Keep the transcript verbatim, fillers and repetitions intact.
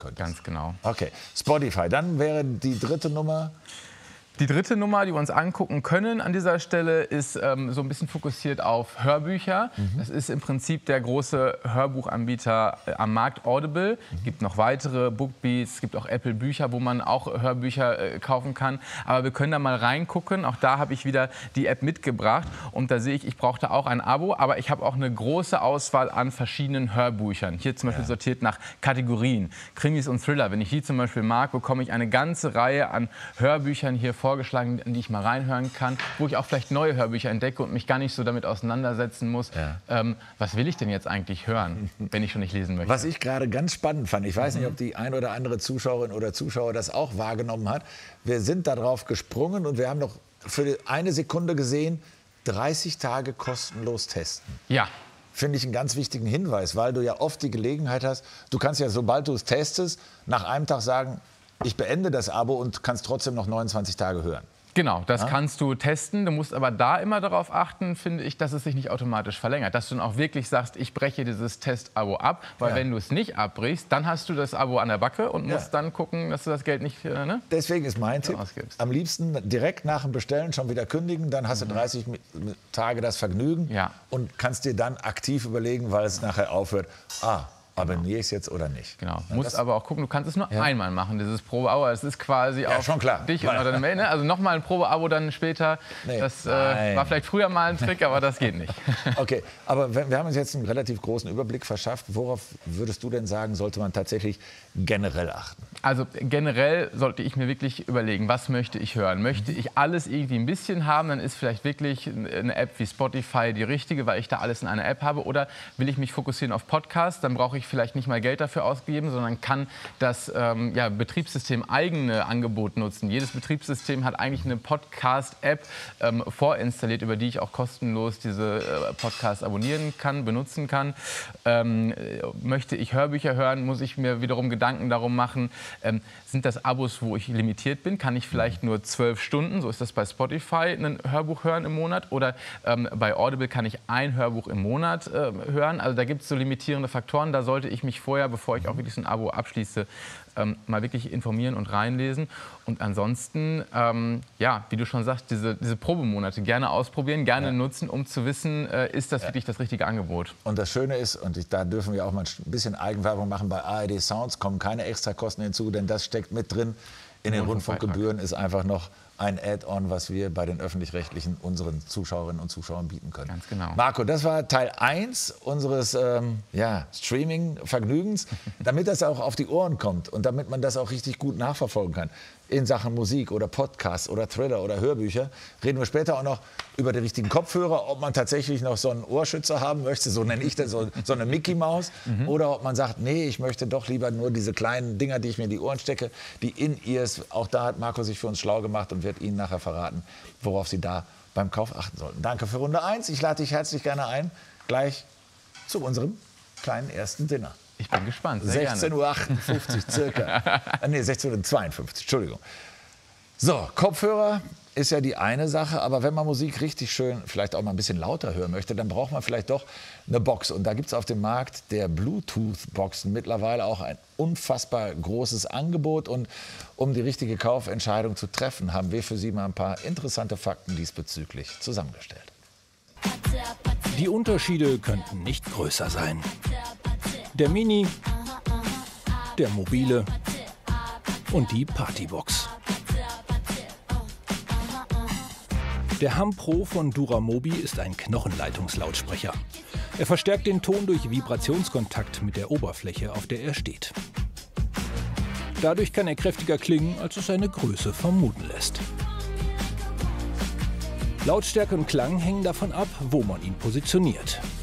könntest. Ganz genau. Okay, Spotify. Dann wäre die dritte Nummer... Die dritte Nummer, die wir uns angucken können an dieser Stelle, ist ähm, so ein bisschen fokussiert auf Hörbücher. Mhm. Das ist im Prinzip der große Hörbuchanbieter äh, am Markt Audible. Es mhm. gibt noch weitere, Bookbeats, es gibt auch Apple Bücher, wo man auch Hörbücher äh, kaufen kann. Aber wir können da mal reingucken. Auch da habe ich wieder die App mitgebracht. Und da sehe ich, ich brauchte auch ein Abo, aber ich habe auch eine große Auswahl an verschiedenen Hörbüchern. Hier zum Beispiel ja. sortiert nach Kategorien. Krimis und Thriller. Wenn ich die zum Beispiel mag, bekomme ich eine ganze Reihe an Hörbüchern hier vorgeschlagen, in die ich mal reinhören kann, wo ich auch vielleicht neue Hörbücher entdecke und mich gar nicht so damit auseinandersetzen muss. Ja. Ähm, was will ich denn jetzt eigentlich hören, wenn ich schon nicht lesen möchte? Was ich gerade ganz spannend fand, ich weiß mhm. nicht, ob die ein oder andere Zuschauerin oder Zuschauer das auch wahrgenommen hat. Wir sind darauf gesprungen und wir haben noch für eine Sekunde gesehen, dreißig Tage kostenlos testen. Ja. Finde ich einen ganz wichtigen Hinweis, weil du ja oft die Gelegenheit hast, du kannst ja, sobald du es testest, nach einem Tag sagen, ich beende das Abo und kannst trotzdem noch neunundzwanzig Tage hören. Genau, das ja? kannst du testen. Du musst aber da immer darauf achten, finde ich, dass es sich nicht automatisch verlängert. Dass du dann auch wirklich sagst, ich breche dieses Test-Abo ab. Weil ja. wenn du es nicht abbrichst, dann hast du das Abo an der Backe und musst ja. dann gucken, dass du das Geld nicht äh, ne? Deswegen ist mein Tipp, ausgibst. Am liebsten direkt nach dem Bestellen schon wieder kündigen. Dann hast du dreißig Tage das Vergnügen ja. und kannst dir dann aktiv überlegen, weil es nachher aufhört, ah, abonniere ich es jetzt oder nicht? Genau. Ja, musst aber auch gucken, du kannst es nur ja. einmal machen, dieses Probeabo. Das ist quasi ja, auch schon klar. dich oder deine Mail. Ne? Also nochmal ein Probeabo dann später. Nee. Das äh, war vielleicht früher mal ein Trick, aber das geht nicht. Okay, aber wir haben uns jetzt einen relativ großen Überblick verschafft. Worauf würdest du denn sagen, sollte man tatsächlich generell achten? Also generell sollte ich mir wirklich überlegen, was möchte ich hören? Möchte ich alles irgendwie ein bisschen haben, dann ist vielleicht wirklich eine App wie Spotify die richtige, weil ich da alles in einer App habe. Oder will ich mich fokussieren auf Podcasts, dann brauche ich vielleicht nicht mal Geld dafür ausgeben, sondern kann das ähm, ja, Betriebssystem eigene Angebot nutzen. Jedes Betriebssystem hat eigentlich eine Podcast-App ähm, vorinstalliert, über die ich auch kostenlos diese äh, Podcasts abonnieren kann, benutzen kann. Ähm, möchte ich Hörbücher hören, muss ich mir wiederum Gedanken darum machen, ähm, sind das Abos, wo ich limitiert bin? Kann ich vielleicht nur zwölf Stunden, so ist das bei Spotify, ein Hörbuch hören im Monat? Oder ähm, bei Audible kann ich ein Hörbuch im Monat äh, hören? Also da gibt es so limitierende Faktoren, da sollte ich mich vorher, bevor ich auch wirklich so ein Abo abschließe, ähm, mal wirklich informieren und reinlesen. Und ansonsten, ähm, ja, wie du schon sagst, diese, diese Probemonate gerne ausprobieren, gerne ja. nutzen, um zu wissen, äh, ist das ja. wirklich das richtige Angebot. Und das Schöne ist, und ich, da dürfen wir auch mal ein bisschen Eigenwerbung machen, bei A R D Sounds kommen keine Extrakosten hinzu, denn das steckt mit drin. In den Rundfunkgebühren ist einfach noch ein Add-on, was wir bei den Öffentlich-Rechtlichen unseren Zuschauerinnen und Zuschauern bieten können. Ganz genau. Marco, das war Teil eins unseres ähm, ja, Streaming-Vergnügens, damit das auch auf die Ohren kommt und damit man das auch richtig gut nachverfolgen kann. In Sachen Musik oder Podcasts oder Thriller oder Hörbücher reden wir später auch noch über die richtigen Kopfhörer, ob man tatsächlich noch so einen Ohrschützer haben möchte, so nenne ich das, so, so eine Mickey-Maus, mhm. oder ob man sagt, nee, ich möchte doch lieber nur diese kleinen Dinger, die ich mir in die Ohren stecke, die In-Ears. Auch da hat Marco sich für uns schlau gemacht und wird Ihnen nachher verraten, worauf Sie da beim Kauf achten sollten. Danke für Runde eins. Ich lade dich herzlich gerne ein, gleich zu unserem kleinen ersten Dinner. Ich bin gespannt. sechzehn Uhr achtundfünfzig circa. Nee, sechzehn Uhr zweiundfünfzig, Entschuldigung. So, Kopfhörer ist ja die eine Sache, aber wenn man Musik richtig schön, vielleicht auch mal ein bisschen lauter hören möchte, dann braucht man vielleicht doch eine Box. Und da gibt es auf dem Markt der Bluetooth-Boxen mittlerweile auch ein unfassbar großes Angebot. Und um die richtige Kaufentscheidung zu treffen, haben wir für Sie mal ein paar interessante Fakten diesbezüglich zusammengestellt. Die Unterschiede könnten nicht größer sein. Der Mini, der Mobile und die Partybox. Der Hum Pro von Duramobi ist ein Knochenleitungslautsprecher. Er verstärkt den Ton durch Vibrationskontakt mit der Oberfläche, auf der er steht. Dadurch kann er kräftiger klingen, als es seine Größe vermuten lässt. Lautstärke und Klang hängen davon ab, wo man ihn positioniert.